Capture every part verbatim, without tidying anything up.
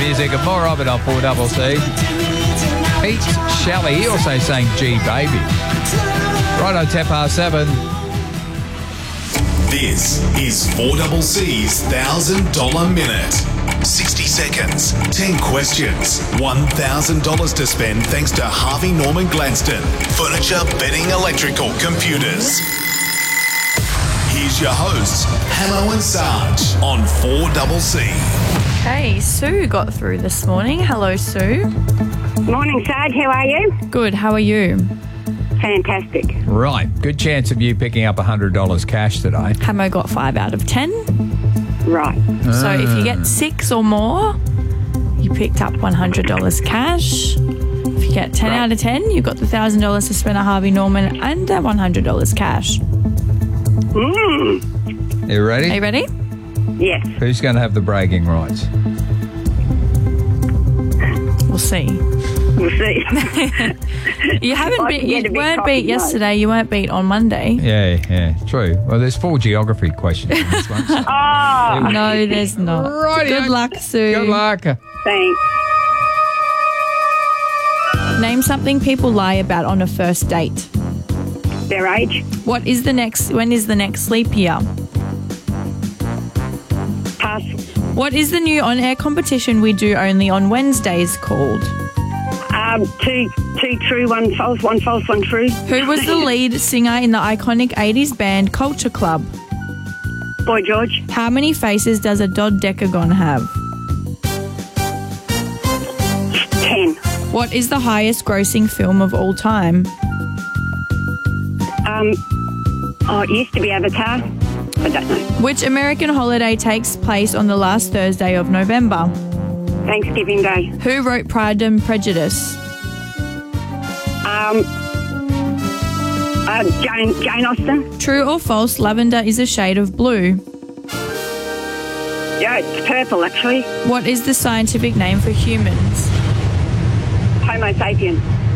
music and more of it on four C C. Pete Shelley also saying G Baby. Right on ten past seven. This is four C C's one thousand dollars Minute. sixty seconds, ten questions, one thousand dollars to spend thanks to Harvey Norman Gladstone. Furniture, bedding, electrical, computers. Here's your hosts, Hamo and Sarge on four C C. Hey, Sue got through this morning. Hello, Sue. Morning, Sarge. How are you? Good. How are you? Fantastic. Right. Good chance of you picking up one hundred dollars cash today. Hamo got five out of ten. Right. So if you get six or more, you picked up one hundred dollars cash. If you get ten Right. out of ten, you got the one thousand dollars to spend at Harvey Norman and uh, one hundred dollars cash. Mm. You ready? Are you ready? Yes. Who's going to have the bragging rights? We'll see. We'll see. You haven't I beat, can you get a bit weren't cocky, beat no. yesterday. You weren't beat on Monday. Yeah, yeah, true. Well, there's four geography questions in this one. So. Oh, No, there's not. Rightio. Good luck, Sue. Good luck. thanks. Name something people lie about on a first date. Their age. What is the next? When is the next sleep year? Pass. What is the new on-air competition we do only on Wednesdays called? Um, two, two true, one false, one false, one true. Who was the lead singer in the iconic eighties band Culture Club? Boy George. How many faces does a dodecagon have? Ten. What is the highest grossing film of all time? Um, oh, it used to be Avatar. I don't know. Which American holiday takes place on the last Thursday of November? Thanksgiving Day. Who wrote Pride and Prejudice? Um, uh, Jane, Jane Austen. True or false, lavender is a shade of blue. Yeah, it's purple, actually. What is the scientific name for humans? Homo sapien.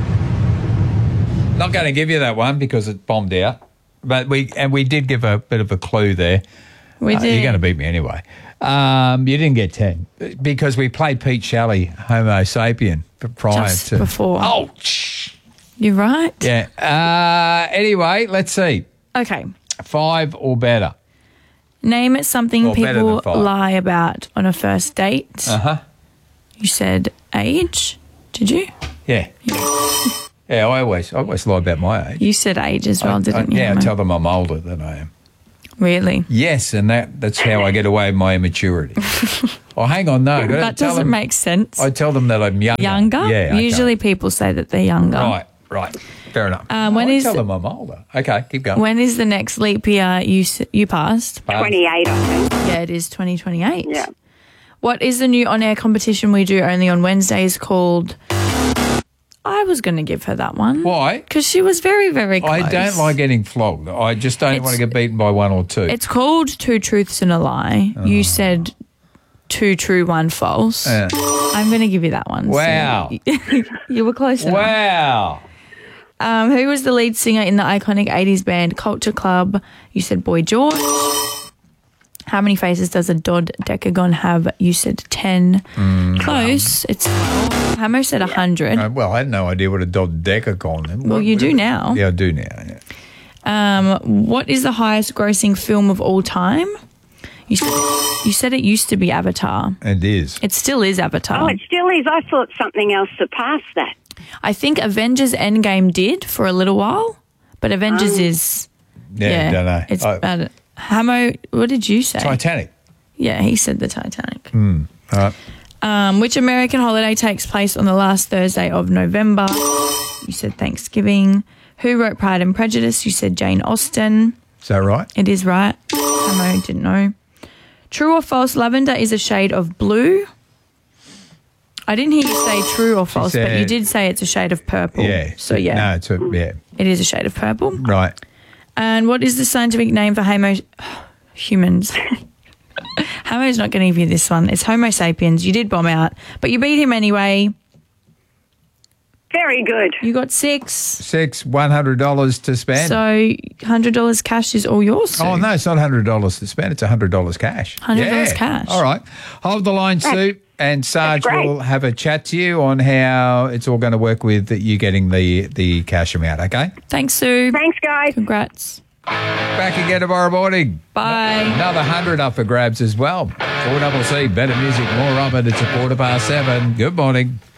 Not going to give you that one because it bombed out. But we and we did give a bit of a clue there. We Uh, did. you're going to beat me anyway. Um, you didn't get ten because we played Pete Shelley, Homo sapien, prior Just to before. Oh, shh. You're right. Yeah. Uh, anyway, let's see. Okay. Five or better. Name something Or better people than five. lie about on a first date. Uh huh. You said age. Did you? Yeah. Yeah. I always, I always lie about my age. You said age as well, I- didn't I- you? Yeah, I Emma? tell them I'm older than I am. Really? Yes, and that, that's how I get away with my immaturity. Oh, hang on, no. I gotta That tell doesn't them, make sense. I tell them that I'm younger. Younger? Yeah. okay. Usually people say that they're younger. Right, right. Fair enough. Um, when I is tell the- them I'm older. Okay, keep going. When is the next leap year you s- you passed? Uh, twenty-eight, I think. Yeah, it is twenty twenty-eight. Yeah. What is the new on-air competition we do only on Wednesdays called? I was going to give her that one. Why? Because she was very, very close. I don't like getting flogged. I just don't It's- want to get beaten by one or two. It's called Two Truths and a Lie. You said two true, one false. Yeah. I'm going to give you that one. so- Wow. you were close enough. Wow. Um, who was the lead singer in the iconic eighties band Culture Club? You said Boy George. How many faces does a dodecagon have? You said ten. Close. It's twelve. Hamo said one hundred. Uh, well, I had no idea what a dodecagon is. Well, you do now. Yeah, I do now. Yeah. Um, what is the highest grossing film of all time? You said, you said it used to be Avatar. It is. It still is Avatar. Oh, it still is. I thought something else surpassed that. I think Avengers Endgame did for a little while, but Avengers is... Yeah, don't know. It's I- bad. Hamo, what did you say? Titanic. Yeah, he said the Titanic. All right. Um, which American holiday takes place on the last Thursday of November? You said Thanksgiving. Who wrote Pride and Prejudice? You said Jane Austen. Is that right? It is right. Hamo didn't know. True or false, lavender is a shade of blue. I didn't hear you say true or false, but you said- did say it's a shade of purple. Yeah. So, yeah, No, it's a, yeah. it is a shade of purple. Right. And what is the scientific name for homo... humans? Hamo's not going to give you this one. It's Homo sapiens. You did bomb out, but you beat him anyway. Very good. You got six. Six, one hundred dollars to spend. So one hundred dollars cash is all yours, Sue. Oh, no, it's not one hundred dollars to spend. It's one hundred dollars cash. one hundred dollars Yeah. cash. All right. Hold the line, Sue. And Sarge That's great. will have a chat to you on how it's all going to work with you getting the, the cash amount, okay? Thanks, Sue. Thanks, guys. Congrats. Back again tomorrow morning. Bye. Another hundred up for grabs as well. four C C, better music, more of it. It's a quarter past seven. Good morning.